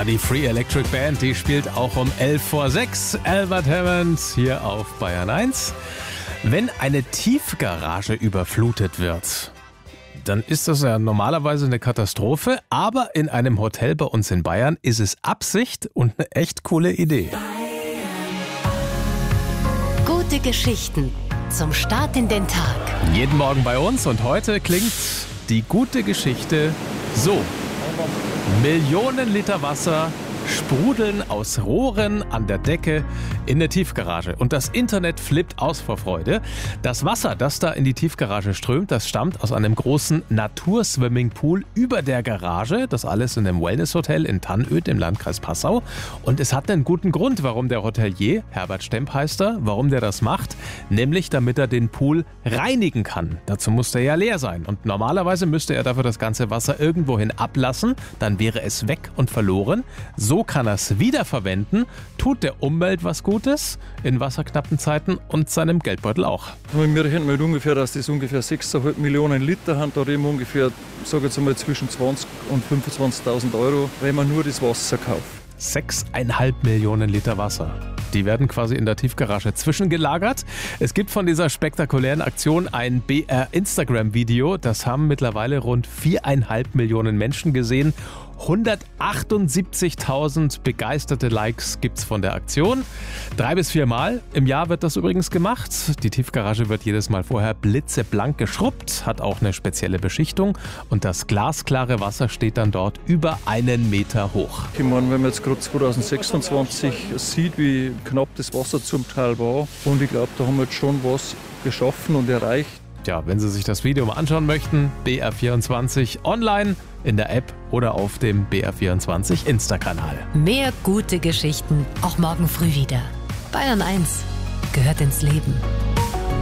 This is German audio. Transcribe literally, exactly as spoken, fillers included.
die Free Electric Band, die spielt auch um elf vor sechs. Albert Hammond hier auf Bayern eins. Wenn eine Tiefgarage überflutet wird, dann ist das ja normalerweise eine Katastrophe. Aber in einem Hotel bei uns in Bayern ist es Absicht und eine echt coole Idee. Gute Geschichten zum Start in den Tag. Jeden Morgen bei uns und heute klingt die gute Geschichte so. Millionen Liter Wasser sprudeln aus Rohren an der Decke in der Tiefgarage. Und das Internet flippt aus vor Freude. Das Wasser, das da in die Tiefgarage strömt, das stammt aus einem großen Naturswimmingpool über der Garage. Das alles in einem Wellnesshotel in Tannöd im Landkreis Passau. Und es hat einen guten Grund, warum der Hotelier, Herbert Stemp heißt er, warum der das macht. Nämlich, damit er den Pool reinigen kann. Dazu muss der ja leer sein. Und normalerweise müsste er dafür das ganze Wasser irgendwohin ablassen. Dann wäre es weg und verloren. So kann er es wiederverwenden, tut der Umwelt was Gutes in wasserknappen Zeiten und seinem Geldbeutel auch. Wir rechnen mit ungefähr, dass das ungefähr sechs Komma fünf Millionen Liter haben. Da reden wir ungefähr, sage jetzt einmal, zwischen zwanzig und fünfundzwanzigtausend Euro, wenn man nur das Wasser kauft. sechs Komma fünf Millionen Liter Wasser. Die werden quasi in der Tiefgarage zwischengelagert. Es gibt von dieser spektakulären Aktion ein B R-Instagram-Video. Das haben mittlerweile rund vier Komma fünf Millionen Menschen gesehen. hundertachtundsiebzigtausend begeisterte Likes gibt's von der Aktion. Drei bis viermal im Jahr wird das übrigens gemacht. Die Tiefgarage wird jedes Mal vorher blitzeblank geschrubbt, hat auch eine spezielle Beschichtung und das glasklare Wasser steht dann dort über einen Meter hoch. Ich meine, wenn man jetzt gerade zwanzig sechsundzwanzig sieht, wie knapp das Wasser zum Teil war, und ich glaube, da haben wir jetzt schon was geschaffen und erreicht. Ja, wenn Sie sich das Video mal anschauen möchten, B R vierundzwanzig online, in der App oder auf dem B R vierundzwanzig Insta-Kanal. Mehr gute Geschichten auch morgen früh wieder. Bayern eins gehört ins Leben.